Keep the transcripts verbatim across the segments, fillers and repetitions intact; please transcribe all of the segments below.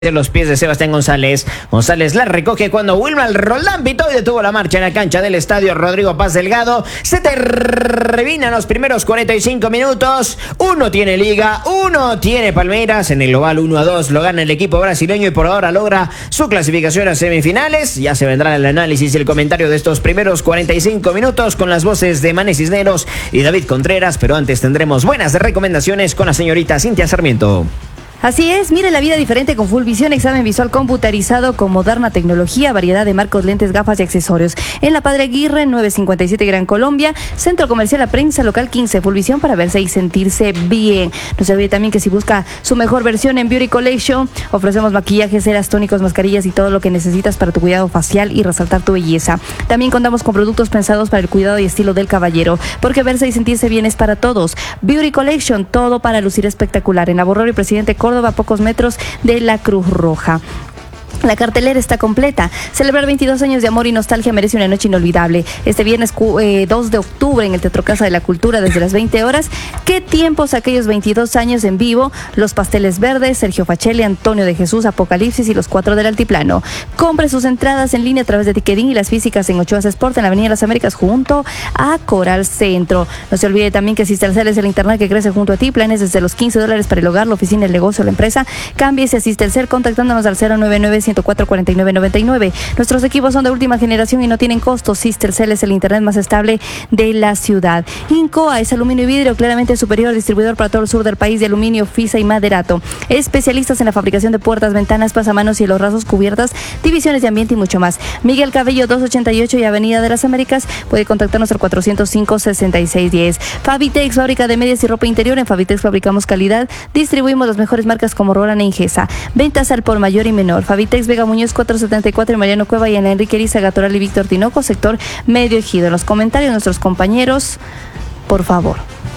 de los pies de Sebastián González. González la recoge cuando Wilmar Roldán pitó y detuvo la marcha en la cancha del estadio Rodrigo Paz Delgado. Se terminan los primeros cuarenta y cinco minutos. Uno tiene Liga, uno tiene Palmeiras. En el global uno a dos lo gana el equipo brasileño y por ahora logra su clasificación a semifinales. Ya se vendrá el análisis y el comentario de estos primeros cuarenta y cinco minutos con las voces de Mané Cisneros y David Contreras. Pero antes tendremos buenas recomendaciones con la señorita Cintia Sarmiento. Así es, mire la vida diferente con Full Visión, examen visual computarizado con moderna tecnología, variedad de marcos, lentes, gafas y accesorios. En la Padre Aguirre, novecientos cincuenta y siete Gran Colombia, Centro Comercial La Prensa, local quince, Full Visión para verse y sentirse bien. No se olvide también que si busca su mejor versión en Beauty Collection, ofrecemos maquillajes, ceras, tónicos, mascarillas y todo lo que necesitas para tu cuidado facial y resaltar tu belleza. También contamos con productos pensados para el cuidado y estilo del caballero, porque verse y sentirse bien es para todos. Beauty Collection, todo para lucir espectacular. En Aborrero y Presidente Córdoba, a pocos metros de la Cruz Roja. La cartelera está completa. Celebrar veintidós años de amor y nostalgia merece una noche inolvidable. Este viernes eh, dos de octubre en el Teatro Casa de la Cultura desde las veinte horas. ¿Qué tiempos aquellos veintidós años en vivo? Los Pasteles Verdes, Sergio Facelli, Antonio de Jesús, Apocalipsis y los Cuatro del Altiplano. Compre sus entradas en línea a través de Ticketing y las físicas en Ochoa Sport en la Avenida Las Américas junto a Coral Centro. No se olvide también que Cistercel es el internet que crece junto a ti. Planes desde los quince dólares para el hogar, la oficina, el negocio, la empresa. Cámbiese a Cistercel contactándonos al cero nueve nueve, ciento cuatro, cuarenta y nueve noventa y nueve. Nuestros equipos son de última generación y no tienen costos. Cistercel es el internet más estable de la ciudad. Incoa es aluminio y vidrio claramente superior, distribuidor para todo el sur del país de aluminio, fisa y maderato. Especialistas en la fabricación de puertas, ventanas, pasamanos, cielos rasos, cubiertas, divisiones de ambiente y mucho más. Miguel Cabello doscientos ochenta y ocho y Avenida de las Américas. Puede contactarnos al cuatrocientos cinco, sesenta y seis diez. Fabitex, fábrica de medias y ropa interior. En Fabitex fabricamos calidad. Distribuimos las mejores marcas como Roland e Ingesa. Ventas al por mayor y menor. Fabitex Vega Muñoz cuatrocientos setenta y cuatro y Mariano Cueva y en la Enrique Eriza, Gatoral y Víctor Tinoco, sector Medio Ejido. En los comentarios nuestros compañeros, por favor.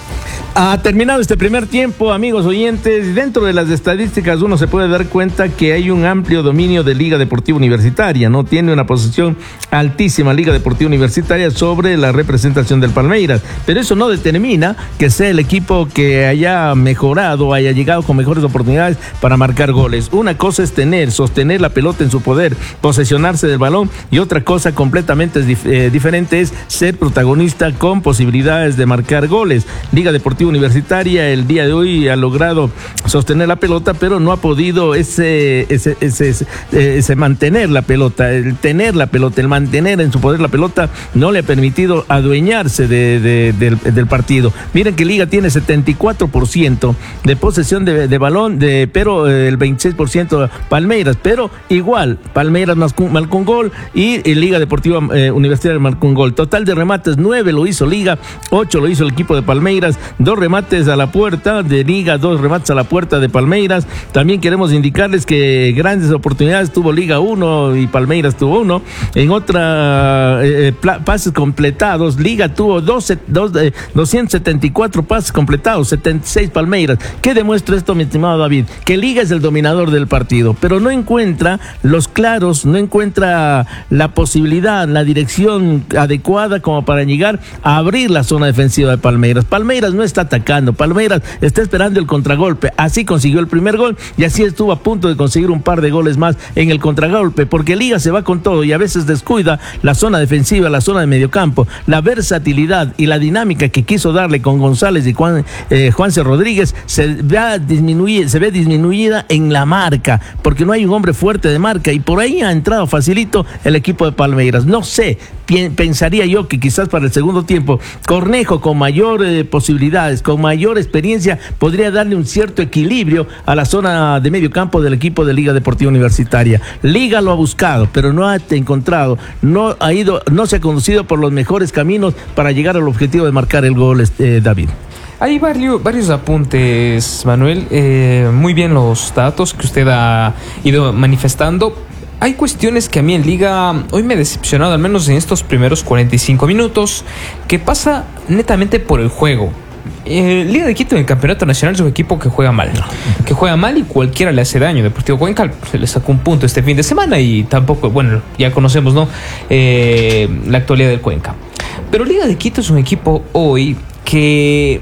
Ha terminado este primer tiempo, amigos oyentes. Dentro de las estadísticas uno se puede dar cuenta que hay un amplio dominio de Liga Deportiva Universitaria, ¿no? Tiene una posición altísima Liga Deportiva Universitaria sobre la representación del Palmeiras, pero eso no determina que sea el equipo que haya mejorado, haya llegado con mejores oportunidades para marcar goles. Una cosa es tener, sostener la pelota en su poder, posesionarse del balón, y otra cosa completamente dif- eh, diferente es ser protagonista con posibilidades de marcar goles. Liga Deportiva Universitaria el día de hoy ha logrado sostener la pelota, pero no ha podido ese, ese, ese, ese, ese mantener la pelota, el tener la pelota, el mantener en su poder la pelota no le ha permitido adueñarse de, de, de, del partido. Miren que Liga tiene setenta y cuatro por ciento de posesión de, de balón, de, pero el veintiséis por ciento Palmeiras, pero igual Palmeiras marcó un gol y Liga Deportiva eh, Universitaria marcó un gol. Total de remates, nueve lo hizo Liga, ocho lo hizo el equipo de Palmeiras, dos remates a la puerta de Liga, dos remates a la puerta de Palmeiras. También queremos indicarles que grandes oportunidades tuvo Liga uno y Palmeiras tuvo uno. En otra eh, pases completados, Liga tuvo doce, dos, eh, doscientos setenta y cuatro pases completados, setenta y seis Palmeiras. ¿Qué demuestra esto, mi estimado David? Que Liga es el dominador del partido, pero no encuentra los claros, no encuentra la posibilidad, la dirección adecuada como para llegar a abrir la zona defensiva de Palmeiras. Palmeiras no está atacando, Palmeiras está esperando el contragolpe. Así consiguió el primer gol y así estuvo a punto de conseguir un par de goles más en el contragolpe, porque Liga se va con todo y a veces descuida la zona defensiva, la zona de mediocampo. La versatilidad y la dinámica que quiso darle con González y Juan, eh, Juanse Rodríguez se ve, disminuye, se ve disminuida en la marca, porque no hay un hombre fuerte de marca y por ahí ha entrado facilito el equipo de Palmeiras. No sé, pensaría yo que quizás para el segundo tiempo Cornejo con mayor eh, posibilidades, con mayor experiencia, podría darle un cierto equilibrio a la zona de medio campo del equipo de Liga Deportiva Universitaria. Liga lo ha buscado, pero no ha encontrado, no ha ido, no se ha conducido por los mejores caminos para llegar al objetivo de marcar el gol, eh, David. Hay varios, varios apuntes, Manuel. Eh, muy bien los datos que usted ha ido manifestando. Hay cuestiones que a mí en Liga hoy me ha decepcionado, al menos en estos primeros cuarenta y cinco minutos, que pasa netamente por el juego. Eh, Liga de Quito en el Campeonato Nacional es un equipo que juega mal, que juega mal y cualquiera le hace daño. Deportivo Cuenca se le sacó un punto este fin de semana y tampoco, bueno, ya conocemos, ¿no? Eh, la actualidad del Cuenca. Pero Liga de Quito es un equipo hoy que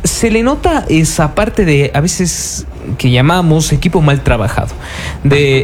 se le nota esa parte de, a veces, que llamamos equipo mal trabajado. De